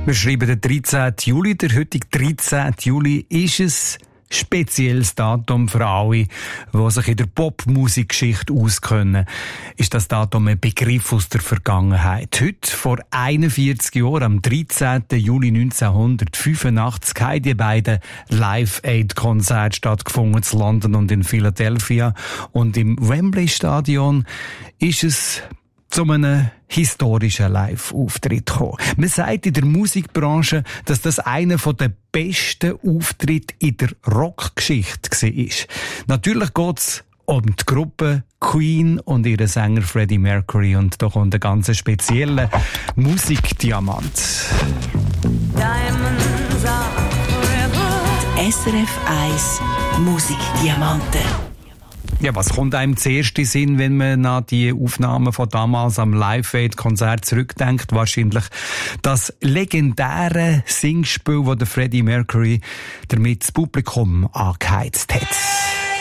Wir schreiben den 13. Juli. Der heutige 13. Juli ist ein spezielles Datum für alle, die sich in der Popmusikgeschichte auskennen. Ist das Datum ein Begriff aus der Vergangenheit? Heute, vor 41 Jahren, am 13. Juli 1985, haben die beiden Live-Aid-Konzerte stattgefunden in London und in Philadelphia. Und im Wembley-Stadion ist es zu einem historischen Live-Auftritt gekommen. Man sagt in der Musikbranche, dass das einer der besten Auftritte in der Rockgeschichte war. Natürlich geht's um die Gruppe Queen und ihren Sänger Freddie Mercury und da kommt ein ganz spezieller Musikdiamant. SRF 1 Musikdiamanten. Ja, was kommt einem zuerst in den Sinn, wenn man an die Aufnahmen von damals am Live-Aid-Konzert zurückdenkt? Wahrscheinlich das legendäre Singspiel, das der Freddie Mercury damit das Publikum angeheizt hat.